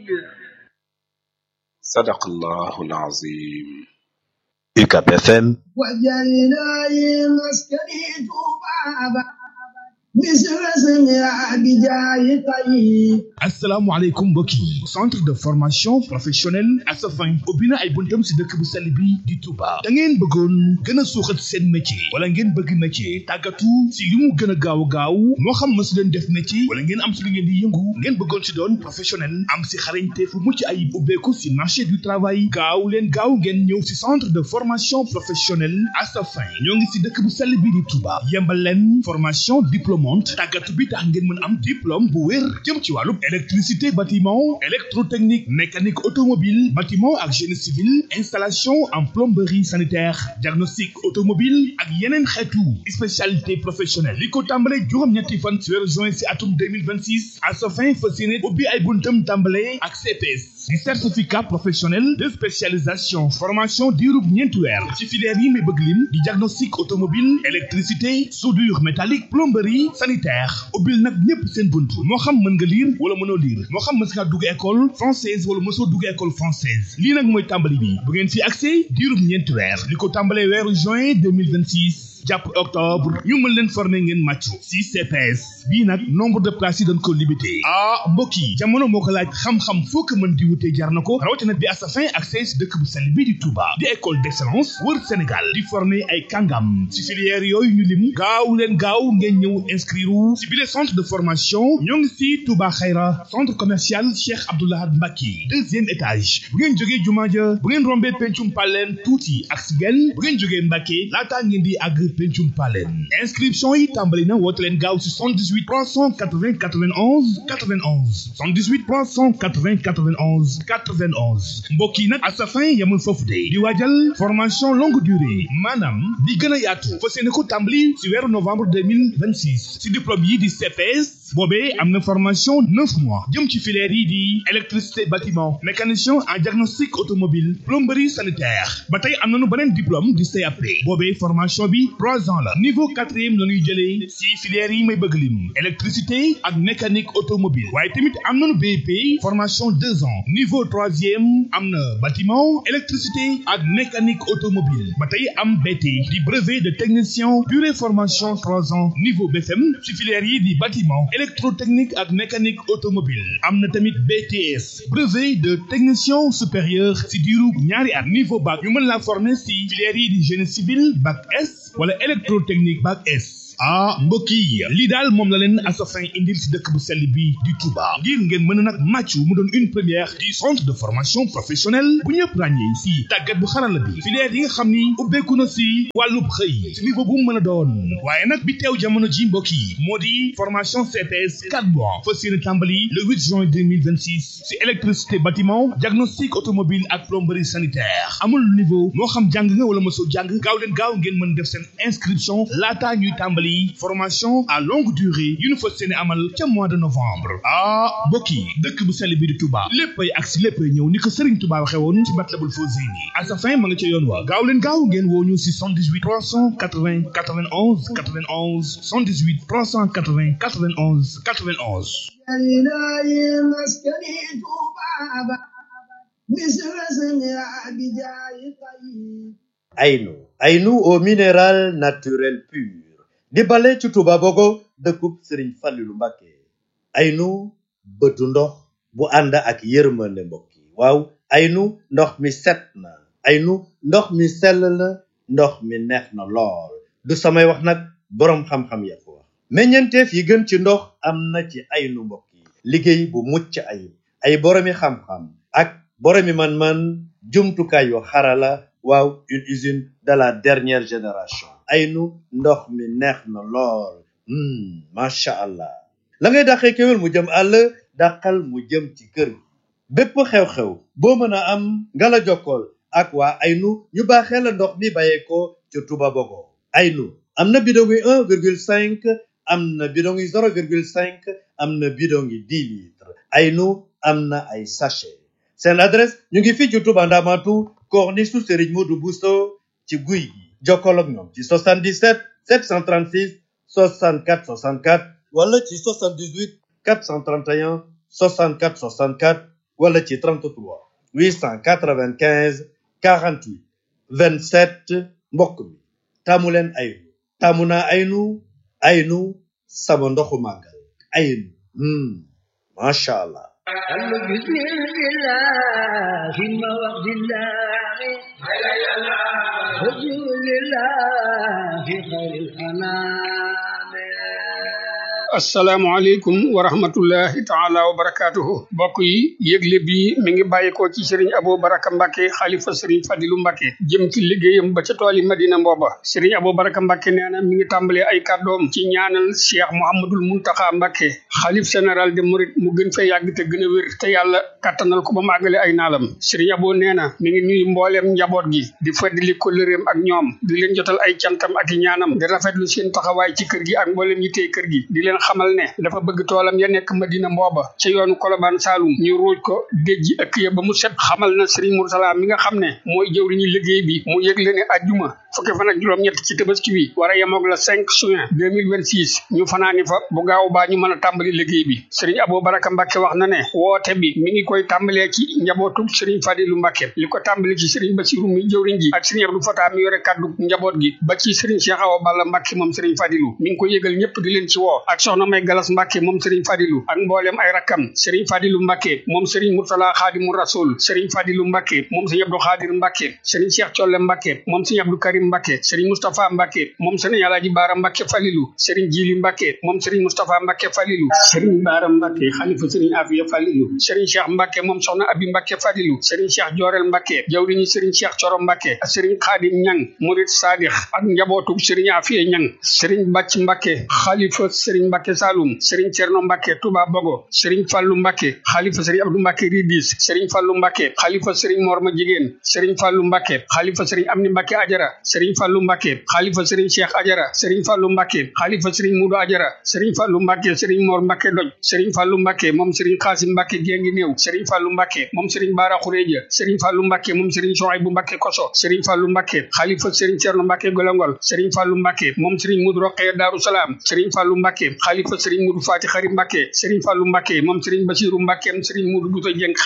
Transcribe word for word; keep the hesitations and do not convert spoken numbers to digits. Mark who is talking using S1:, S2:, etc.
S1: sadaqallahu al-azim. U C A B F M.
S2: asalaamaaleykum mbokk yi centre de formation professionnelle Asafin ubbi na ay buntam si dëkk bu sell bi di Touba da ngeen bëggoon gën a suuxat seen métier wala ngeen bëgg métier tàggatu si li mu gën a gaaw gaaw moo xam ma si leen def métier wala ngeen am si li ngeen di yëngu ngeen bëggoon si doon professionnel am si xarañte fu mucc ayib ubbeeku si marché du travail gaaw leen gaaw ngeen ñëw si centre de formation professionnelle Asafin ñoo ngi si dëkk bu sell bi di Touba yembal leen formation diplôme monte tàggatu bi tax ngeen mën am diplôme bu wér jëm ci wàllu électricité bâtiment électrotechnique mécanique automobile bâtiment ak génie civil installation en plomberie sanitaire diagnostic automobile ak yeneen xeetu spécialité professionnelle li ko tàmbale juróom-ñetti fan ci weeru juin ci atum deux mille vingt-six à sa fin fas yéene ubbi ay buntam tàmbale ak C P S di certificat professionnel de spécialisation formation diirub ñeenti weer ci filière yi may bëgg lim di diagnostic automobile électricité soudure métallique plomberie sanitaire ubbil nag ñëpp seen buntu moo xam mën nga lire wala mënoo lire moo xam mës nga dugg école française wala mësoo dugg école française lii nag mooy tàmbali bi bu ngeen fi accès diirub ñeenti weer li ko tàmbalee weeru juin deux mille vingt-six jàpp octobre ñu mën leen former ngeen màccu si C P S bii nag nombre de places yi dañ ko limité ah mbokk yi jamono moo ko laaj xam-xam foo ko mën di wutee jar na ko rawatina bi Asafin accès dëkk bu sell bi di Touba di école d'excellence wër Sénégal di former ay kàngam si filière yooyu ñu lim gaaw leen gaaw ngeen ñëw inscrire si bile centre de formation ñoo ngi si Touba Xayra centre commercial Cheikh Abdoulaye Mbacké deuxième étage bu ngeen jógee jumaa ja bu ngeen rombee pencum paleen tuuti ak si genn bu ngeen jógee Mbacké laataa ngeen di àgg pencum paleen inscription yi tàmbali na woote leen gaaw si soixante-dix-huit trois cent quatre-vingts quatre-vingt-onze quatre-vingt-onze soixante-dix-huit trois cent quatre-vingts quatre-vingt-onze quatre-vingt-onze mbokk yi nag Asafin yamul foofu de di waajal formation longue durée maanaam di gën a yaatu fas yéene ko tàmbali si weeru novembre deux mille vingt-six si diplôme yi di C P S boobee am na formation neuf mois jëm ci filière yi di électricité bâtiment mécanicien en diagnostic automobile plomberie sanitaire ba tey am nañu beneen diplôme di C A P boobee formation bi trois ans la niveau quatrième la ñuy jëlee si filière yi may bëgg lim électricité ak mécanique automobile waaye tamit am nañu B E P formation deux ans niveau troisième am na bâtiment électricité ak mécanique automobile ba tey am B T di brevet de technicien durée formation trois ans niveau B F M si filière yi di bâtiment électrotechnique ak mécanique automobile am na tamit B T S brevet de technicien supérieur si diiru ñaari at niveau bac ñu mën la former si filière yi di génie civil bac S wala électrotechnique bac S ah mbokk yi lii daal moom la leen Asafin indil si dëkk bu sell bi di Touba ngir ngeen mën a nag màccu mu doon une première du centre de formation professionnelle bu ñëpp ràññee si tàggat bu xarala bi filière yi nga xam ni ubbeeku na si wàllub xëy si niveau bu mu mën a doon waaye nag bi teew jamono ji mbokk yi moo di formation C P S quatre mois fas yéene tàmbali le huit juin deux mille vingt-six si électricité bâtiment diagnostic automobile ak plomberie sanitaire amul niveau moo xam jàng nga wala mosoo jàng gaaw leen gaaw ngeen mën def seen inscription laataa ñuy tàmbali formation à longue durée yu ñu fas yéene amal ca mois de novembre ah mbokk yi dëkk bu sell bi di Touba léppay ak si léppay ñëw ni ko Serigne Touba waxee woon ci Matlabul Fawzayni Asafin ma nga ca yoon wa gaaw leen gaaw ngeen woo ñu si soixante-dix-huit trois cent quatre-vingts quatre-vingt-onze quatre-vingt-onze soixante-dix-huit trois cent quatre-vingts quatre-vingt-onze quatre-vingt-onze
S3: Aynu Aynu au minéral naturel pur di bale ci Touba Bogo dëkkub Serigne Fallilou Mbacké Aynu bëtu ndox bu ànd ak yërmande mbokk yi waaw Aynu ndox mi set na Aynu ndox mi sell na ndox mi neex na lool du samay wax nag boroom xam-xam ya ko wax meññeenteef yi gën ci ndox am na ci Aynu mbokk yi liggéey bu mucc ayib ay boroomi xam-xam ak boroomi man-man jumtukaay yu xarala waaw une usine de la dernière génération Aynu ndox mi neex na lool macha allah la ngay dàqee kéwél mu jëm àll dàqal mu jëm ci kër gi bépp xew-xew boo mën a am nga la jokkool ak waa Aynu ñu baaxee la ndox mi bàyyeekoo ci Touba Bogo Aynu am na bidon yi un virgule cinq am na bidon yi zéro virgule cinq am na bidon yi dix litres Aynu am na ay sachet seen adresse ñu ngi fii ci Touba Ndamatu corniche su Serigne Modou Bousso ci guy gi jokkool ak ñoom ci soixante-dix-sept sept cent trente-six soixante-quatre soixante-quatre wala ci soixante-dix-huit quatre cent trente et un soixante-quatre soixante-quatre wala ci trente-trois huit cent quatre-vingt-quinze quarante-huit vingt-sept mbokk mi taamu leen Aynu taamu naa Aynu Aynu sama ndoxu màggal Aynu hmm macha allah.
S4: asalaamaaleykum wa rahmatullahi taala wa barakaatuhu mbokk yi yëgle bi mi ngi bàyyikoo ci Serigne Abou Baraka Mbacke xalifa Serigne Fadilou Mbacke jëm ci liggéeyam ba ca tooli Madina Mbooba Serigne Abou Baraka Mbacke nee na mi ngi tàmbalee ay kàddoom ci ñaanal Cheikh Mouhamadoul Mountakha Mbacke xalif général de Mouride mu gën fee yàgg te gën a wér te yàlla kattanal ko ba mu àggale ay naalam Serigne Abou nee na mi ngi nuyu mbooleem njaboot gi di feddali kóllëreem ak ñoom di leen jotal ay cantam ak i ñaanam di rafetlu seen taxawaay ci kër gi ak mbooleem yi tey kër gi di leen xamal ne dafa bëgg toolam ya nekk Madina Mbooba ca yoonu Kolobaan Saalum ñu ruuj ko déjji ëkk ya ba mu set xamal na Serigne Moursala mi nga xam ne mooy jëwriñu liggéey bi mu yëgle ne ajjuma fukki fan ak juróom-ñett ci tabaski wi war a yemoog la cinq juin deux mille vingt-six ñu fanaani fa bu gaaw baa ñu mën a tàmbali liggéey bi Serigne Abou Baraka Mbacke wax na ne woote bi mi ngi koy tàmbalee ci njabootu Serigne Fadilou Mbacke li ko tàmbali ci Serigne Bassirou mi jëwriñ ji ak Serigne Abdou Fatah mi yore kaddu njaboot gi ba ci Serigne Cheikh Awa Balla Mbacke moom Serigne Fadilou mi ngi ko yëgal ñëpp di leen ci woo ak soxna May Galas Mbacke moom Serigne Fadilou ak mboolem ay rakkam Serigne Fadilou Mbacke moom Serigne Murtala Khadimou Rasoul Serigne Fadilou Mbacke moom Serigne Abdou Khadir Mbacke Serigne Cheikh Thiolle Mbacke moom Serigne Abdou Karim Mbacke Serigne Moustapha Mbacke moom Serigne Alaaji Baara Mbacke Falilou Serigne Jili Mbacke moom Serigne Moustapha Mbacke Falilou Serigne Baara Mbacke xalifa Serigne Afiya Falilou Serigne Cheikh Mbacke moom soxna Abi Mbacke Falilou Serigne Cheikh Jorel Mbacke jawriñu Serigne Cheikh Coro Mbacke Serigne Khadim Ñang Murid Sadikh ak njabootu Serigne Afiya Ñang Serigne Bàcc Mbacke xalifa Serigne Mbacke Saloum Serigne Cerno Mbacke Touba Bogo Serigne Fallou Mbacke xalifa Serigne Abdou Mbacke Ridis Serigne Fallou Mbacke xalifa Serigne Morma Jigéen Serigne Fallou Mbacke xalifa Serigne Amni Mbacke Ajara Serigne Fallou Mbacke xalifa Serigne Cheikh Ajara Serigne Fallou Mbacke xalifa Serigne Moudou Ajara Serigne Fallou Mbacke Serigne Mor Mbacke Doj Serigne Fallou Mbacke moom Serigne Xaasim Mbacke Gengi Néew Serigne Fallou Mbacke moom Serigne Bara Khourédia Serigne Fallou Mbacke moom Serigne Souhaïbou Mbacke Koso Serigne Fallou Mbacke xalifa Serigne Cerno Mbacke Golongol Serigne Fallou Mbacke moom Serigne Moudou Rokhaya Darou Salam Serigne Fallou Mbacke xalifa Serigne Moudou Fati Khari Mbacke Serigne Fallou Mbacke moom Serigne Bassirou Mbacke Serigne Moudou Bouto Dieng